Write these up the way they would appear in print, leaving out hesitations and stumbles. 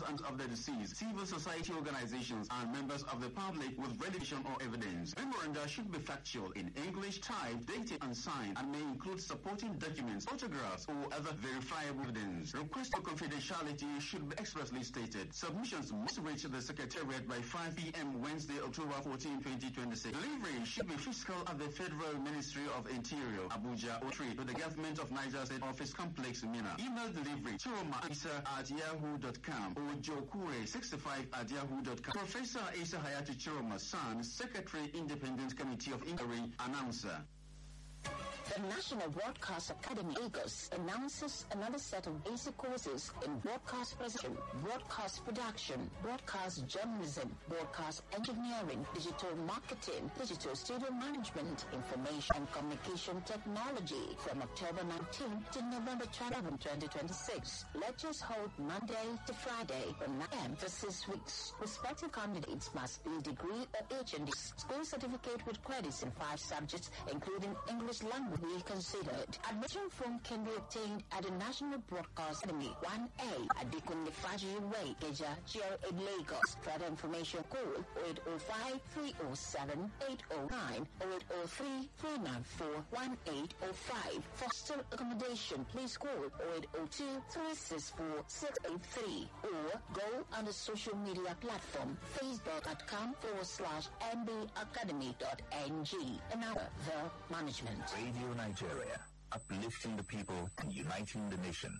relatives of the deceased, civil society organizations, and members of the public with validation or evidence. Memoranda should be factual in English, typed, dated, and signed, and may include supporting documents, photographs, or other verifiable evidence. Request for confidentiality should be expressly stated. Submissions must reach the Secretariat by 5 p.m. Wednesday, October 14, 2026. Delivery should be physical at the Federal Ministry of Interior, Abuja, O3, to the Government of Niger State Office Complex, Mina. Email delivery, chiroma@yahoo.com or jokure65@yahoo.com. Professor Isa Hayatu Chiroma, son, Secretary, Independent Committee of Inquiry, announcer. The National Broadcast Academy Lagos announces another set of basic courses in broadcast presentation, broadcast production, broadcast journalism, broadcast engineering, digital marketing, digital studio management, information and communication technology from October 19 to November 11, 2026. Lectures hold Monday to Friday from 9 a.m. for 6 weeks. Prospective candidates must be degree or HND, school certificate with credits in 5 subjects, including English language be considered. Admission form can be obtained at the National Broadcast Academy 1A at Dikunle Faji Way, Keja, GRA Lagos. Further information call 0805-307-809 or 803-394-1805. For hostel accommodation, please call 0802-364-683 or go on the social media platform facebook.com/mbacademy.ng. Another the management. Radio Nigeria, uplifting the people and uniting the nation.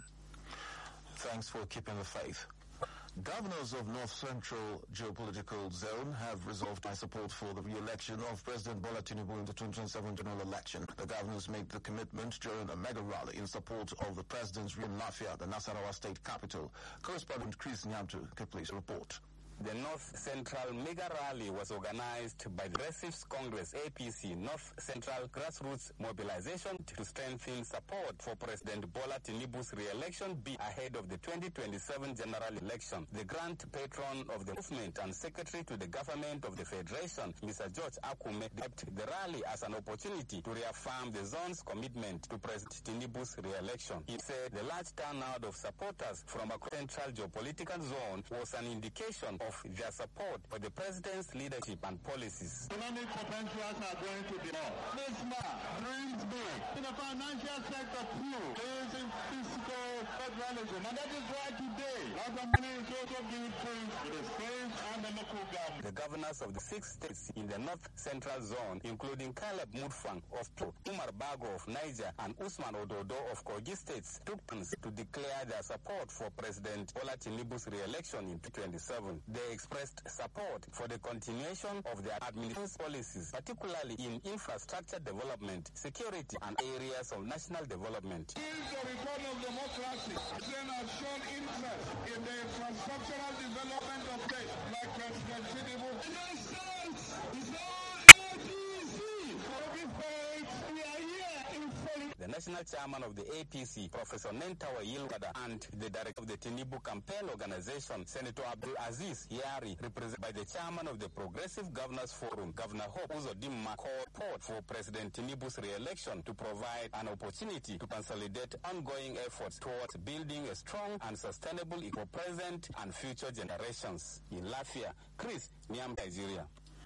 Thanks for keeping the faith. Governors of North Central Geopolitical Zone have resolved their support for the re-election of President Bola Tinubu in the 2027 general election. The governors made the commitment during a mega rally in support of the president's in Lafia, the Nasarawa state capital. Correspondent Chris Nyamtu can please report. The North Central Mega Rally was organized by the Progressive Congress APC North Central Grassroots Mobilization to strengthen support for President Bola Tinubu's re-election bid ahead of the 2027 general election. The Grand Patron of the movement and Secretary to the Government of the Federation, Mr. George Akume, described the rally as an opportunity to reaffirm the zone's commitment to President Tinubu's re-election. He said the large turnout of supporters from a central geopolitical zone was an indication of their support for the president's leadership and policies. Economic potentials are going to be more. This man dreams big. In the financial sector too, there is a fiscal federalism, and that is why today our company is also giving praise to the states and the local government. The governors of the 6 states in the North Central Zone, including Caleb Mutfang of Pro, Umar Bago of Niger, and Usman Ododo of Kogi states, took turns to declare their support for President Bola Tinubu's re-election in 2027. They expressed support for the continuation of their administration's policies, particularly in infrastructure development, security, and areas of national development. Since the return of democracy, President has shown interest in the infrastructural development of states like President Tinubu. United States is now APC. Kogi State, we are here in solidarity. The national chairman of the APC, Professor Nentawa Yilwada, and the director of the Tinubu campaign organization, Senator Abdul Aziz Yari, represented by the chairman of the Progressive Governors Forum, Governor Hope Uzodimma, called support for President Tinubu's re-election to provide an opportunity to consolidate ongoing efforts towards building a strong and sustainable for present and future generations. In Lafia, Chris Niam, Nigeria.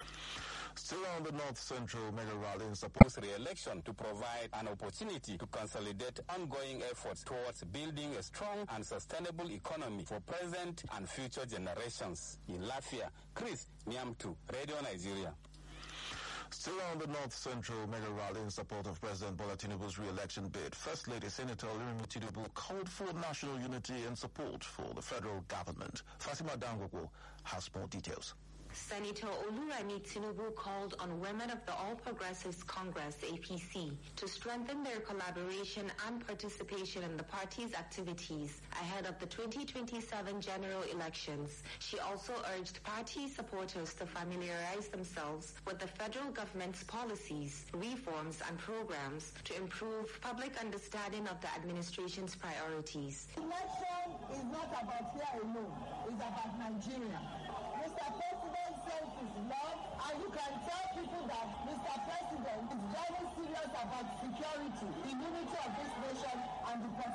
Still on the North Central Mega Rally in support of re-election to provide an opportunity to consolidate ongoing efforts towards building a strong and sustainable economy for present and future generations. In Lafia, Chris Nyamtu, Radio Nigeria. Still on the North Central Mega Rally in support of President Bola Tinubu's re-election bid, First Lady Senator Oluremi Tinubu called for national unity and support for the federal government. Fatima Dangogo has more details. Senator Oluremi Tinubu called on women of the All Progressives Congress, APC, to strengthen their collaboration and participation in the party's activities ahead of the 2027 general elections. She also urged party supporters to familiarize themselves with the federal government's policies, reforms, and programs to improve public understanding of the administration's priorities. Election is not about here alone, it's about Nigeria. Mr. President says his love, and you can tell people that Mr. President is very serious about security, the unity of this nation, and the